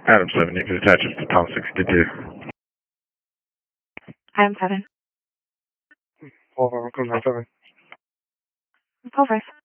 Adam 7, you can attach it to Tom 62. Adam 7. Hold on, I'll come down 7. Pull first.